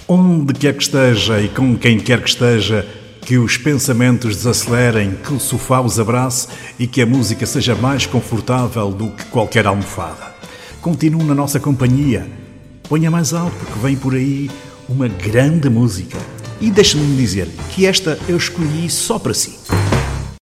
Onde quer que esteja e com quem quer que esteja, que os pensamentos desacelerem, que o sofá os abrace e que a música seja mais confortável do que qualquer almofada. Continue na nossa companhia. Ponha mais alto, porque vem por aí uma grande música. E deixe-me dizer que esta eu escolhi só para si.